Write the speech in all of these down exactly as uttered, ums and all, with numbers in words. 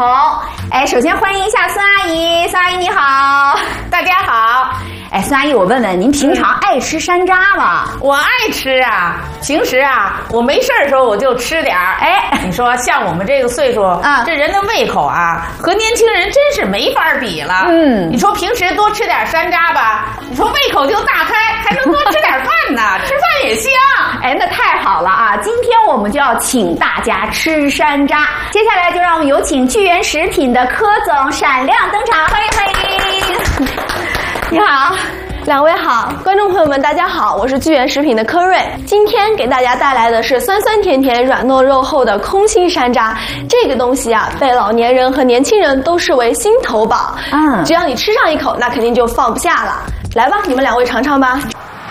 口。哎，首先欢迎一下孙阿姨，孙阿姨你好。 大家好。 哎，孙阿姨，我问问您，平常爱吃山楂吗？ 我爱吃啊，平时啊，我没事的时候我就吃点儿。哎，你说像我们这个岁数啊，这人的胃口啊，和年轻人真是没法比了。嗯，你说平时多吃点山楂吧，你说胃口就大开，还能多吃点饭呢，吃饭也香。 哎，那太好了啊！今天我们就要请大家吃山楂。接下来就让我们有请聚源食品的柯总闪亮登场，欢迎欢迎。 你好，两位好，观众朋友们大家好，我是聚源食品的柯瑞，今天给大家带来的是酸酸甜甜软糯肉厚的空心山楂。这个东西啊，被老年人和年轻人都视为心头宝。嗯，只要你吃上一口，那肯定就放不下了。来吧，你们两位尝尝吧。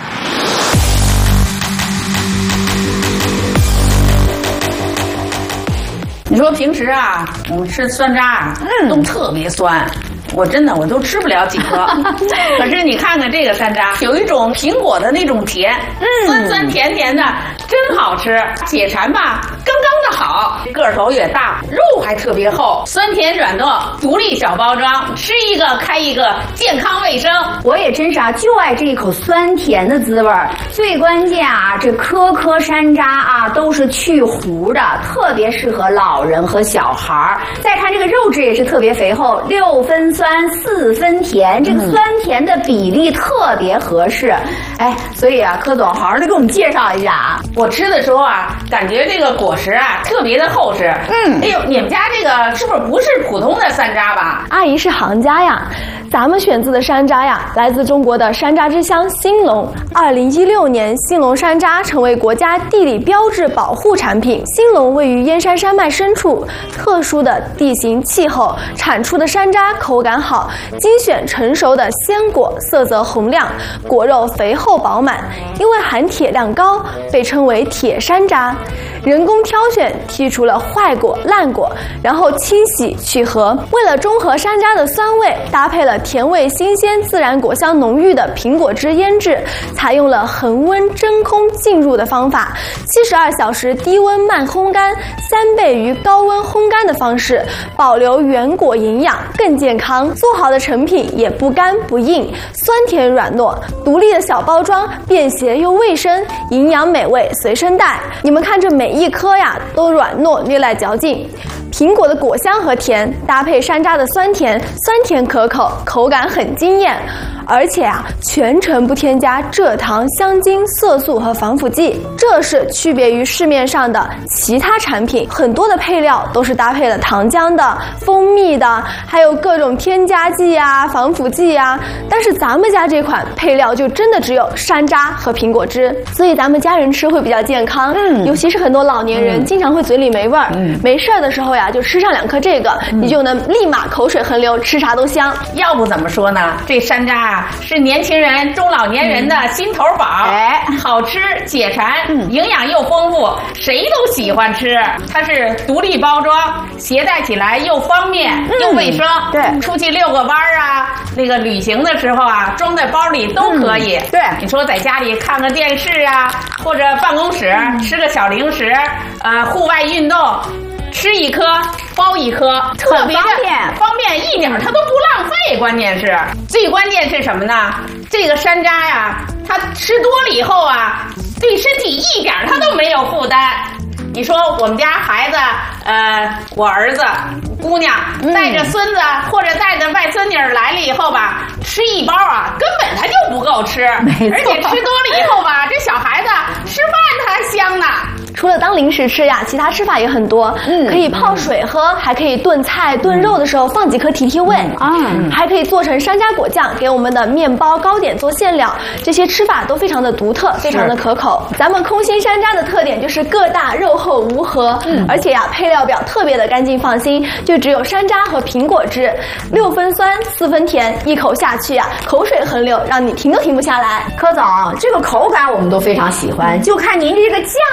你说平时啊，我们吃酸楂啊，嗯，都特别酸。我真的我都吃不了几颗，可是你看看这个山楂，有一种苹果的那种甜，嗯，酸酸甜甜的，真好吃，解馋吧，刚刚的好，个头也大，肉还特别厚，酸甜软糯，独立小包装，吃一个开一个，健康卫生。 我也真是啊，就爱这一口酸甜的滋味儿。最关键啊，这颗颗山楂啊都是去核的，特别适合老人和小孩儿。再看这个肉质也是特别肥厚，六分酸。酸四分甜，这个酸甜的比例特别合适。哎，所以啊，柯总好好的给我们介绍一下啊。 我吃的时候啊，感觉这个果实啊特别的厚实。嗯，哎呦，你们家这个是不是不是普通的山楂吧？ 阿姨是行家呀。咱们选自的山楂呀，来自中国的山楂之乡兴隆。二零一六年，兴隆山楂成为国家地理标志保护产品。兴隆位于燕山山脉深处，特殊的地形气候，产出的山楂口感好，精选成熟的鲜果，色泽红亮，果肉肥厚饱满。因为含铁量高，被称为铁山楂。人工挑选，剔除了坏果、烂果，然后清洗去核。为了中和山楂的酸味，搭配了甜味新鲜、自然果香浓郁的苹果汁腌制，采用了恒温真空浸入的方法，七十二小时低温慢烘干，三倍于高温烘干的方式，保留原果营养，更健康。做好的成品也不干不硬，酸甜软糯，独立的小包装，便携又卫生，营养美味随身带。你们看这每一颗呀，都软糯略带嚼劲。苹果的果香和甜搭配山楂的酸甜，酸甜可口，口感很惊艳。而且啊，全程不添加蔗糖、香精、色素和防腐剂，这是区别于市面上的其他产品。很多的配料都是搭配了糖浆的、蜂蜜的，还有各种添加剂啊、防腐剂啊。但是咱们家这款配料就真的只有山楂和苹果汁，所以咱们家人吃会比较健康。嗯，尤其是很多老年人、嗯、经常会嘴里没味儿，嗯，没事儿的时候呀，就吃上两颗这个，嗯、你就能立马口水横流，吃啥都香。 要不怎么说呢？这山楂啊。是年轻人、中老年人的心头宝，哎、嗯，好吃解馋，嗯，营养又丰富，谁都喜欢吃。它是独立包装，携带起来又方便、嗯、又卫生。对，出去遛个弯儿啊，那个旅行的时候啊，装在包里都可以。嗯、对，你说在家里看个电视啊，或者办公室、嗯、吃个小零食，呃，户外运动。吃一颗包一颗，特别方便，方便一点它都不浪费。关键是，最关键是什么呢？这个山楂呀，它吃多了以后啊，对身体一点它都没有负担。你说我们家孩子，呃，我儿子、姑娘带着孙子、嗯、或者带着外孙女来了以后吧，吃一包啊，根本他就不够吃，而且吃多了以后吧，这小孩子吃饭他还香呢。 除了当零食吃呀，其他吃法也很多。嗯，可以泡水喝，还可以炖菜、炖肉的时候放几颗提提味。嗯，还可以做成山楂果酱，给我们的面包、糕点做馅料。这些吃法都非常的独特，非常的可口。咱们空心山楂的特点就是个大、肉厚、无核，嗯，而且呀，配料表特别的干净放心，就只有山楂和苹果汁，六分酸，四分甜，一口下去呀，口水横流，让你停都停不下来。 柯总，这个口感我们都非常喜欢，就看您这个价格它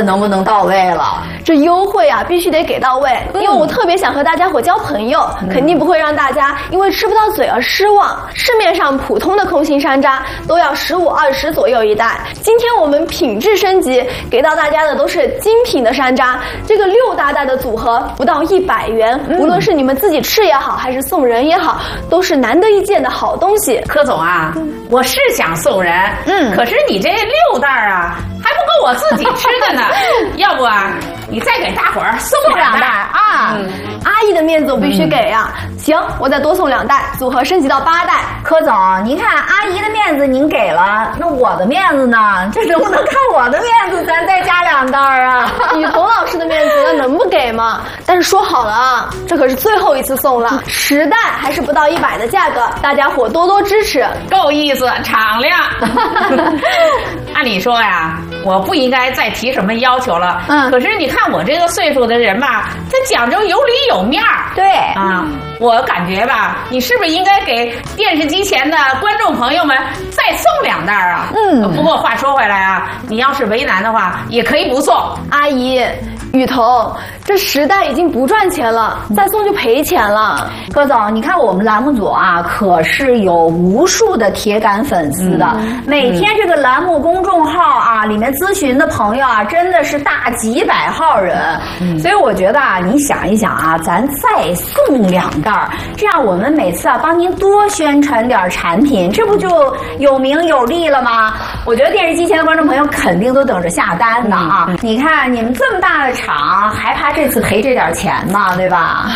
能不能到位了？ 这优惠啊，必须得给到位，因为我特别想和大家伙交朋友，嗯、肯定不会让大家因为吃不到嘴而失望。市面上普通的空心山楂都要十五二十左右一袋，今天我们品质升级，给到大家的都是精品的山楂，这个六大袋的组合不到一百元，嗯、无论是你们自己吃也好，还是送人也好，都是难得一见的好东西。 柯总啊，嗯、我是想送人，嗯，可是你这六袋啊，还不够我自己吃的呢。要不啊，你再给大伙儿送两袋啊！ 嗯、阿姨的面子我必须给呀、啊。嗯、行，我再多送两袋，组合升级到八袋。 柯总，您看阿姨的面子您给了，那我的面子呢？这能不能看我的面子，咱再加两袋啊？ 雨桐老师的面子那能不给吗？但是说好了啊，这可是最后一次送了，十袋还是不到一百的价格，大家伙多多支持， 够意思，敞亮。按理说呀，我不应该再提什么要求了。嗯，可是你看我这个岁数的人吧，他讲究有理有面儿。 对啊，我感觉吧，你是不是应该给电视机前的观众朋友们再送两袋啊？嗯，不过话说回来啊，你要是为难的话，也可以不送。 阿姨，雨桐，这十袋已经不赚钱了，再送就赔钱了。 柯总，你看我们栏目组啊，可是有无数的铁杆粉丝的，嗯、每天这个栏目公众号啊，里面咨询的朋友啊，真的是大几百号人。嗯、所以我觉得啊，你想一想啊，咱再送两袋，这样我们每次啊帮您多宣传点产品，这不就有名有利了吗？我觉得电视机前的观众朋友肯定都等着下单呢啊！嗯、你看你们这么大的厂，还怕这次赔这点钱吗？对吧？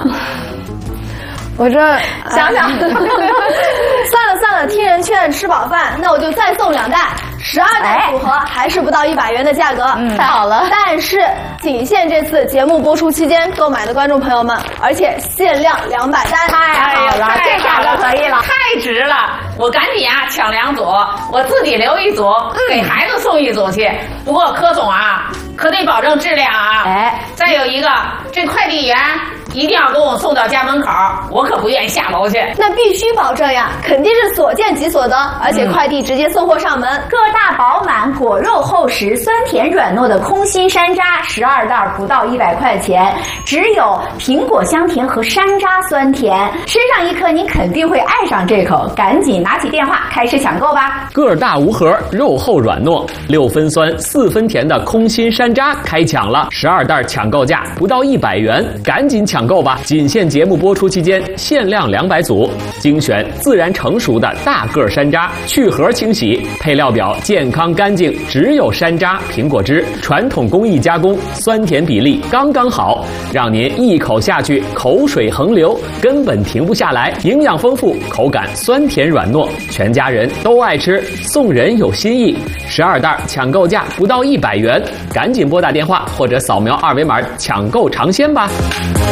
我这想想，算了算了，听人劝，吃饱饭，那我就再送两袋，十二袋组合，还是不到一百元的价格， 嗯，太好了。 但是仅限这次节目播出期间购买的观众朋友们，而且限量两百单， 太好了，这价格可以了， 太值了！我赶紧啊抢两组，我自己留一组，嗯、给孩子送一组去。不过柯总啊，可得保证质量啊！哎，再有一个，这快递员一定要给我送到家门口，我可不愿意下楼去。 那必须保证呀，肯定是所见即所得，而且快递直接送货上门。 嗯、个大饱满，果肉厚实，酸甜软糯的空心山楂，十二袋不到一百块钱，只有苹果香甜和山楂酸甜，吃上一颗你肯定会爱上这口，赶紧拿起电话开始抢购吧！ 个大无核，肉厚软糯，六分酸四分甜的空心山楂开抢了，十二袋抢购价不到一百元，赶紧抢购吧！仅限节目播出期间，限量两百组，精选自然成熟的大个山楂，去核清洗，配料表健康干净，只有山楂、苹果汁，传统工艺加工，酸甜比例刚刚好，让您一口下去口水横流，根本停不下来，营养丰富，口感酸甜软糯，全家人都爱吃，送人有新意。十二袋抢购价不到一百元，赶紧拨打电话或者扫描二维码抢购尝鲜吧。